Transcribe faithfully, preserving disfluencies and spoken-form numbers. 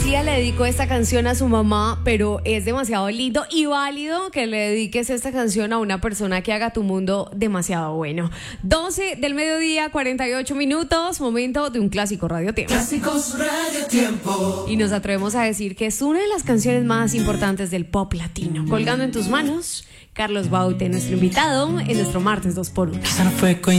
García le dedicó esta canción a su mamá, pero es demasiado lindo y válido que le dediques esta canción a una persona que haga tu mundo demasiado bueno. doce del mediodía, cuarenta y ocho minutos, momento de un clásico Radio Tiempo. Clásicos Radio Tiempo. Y nos atrevemos a decir que es una de las canciones más importantes del pop latino. Colgando en tus manos, Carlos Baute, nuestro invitado en nuestro martes dos por uno.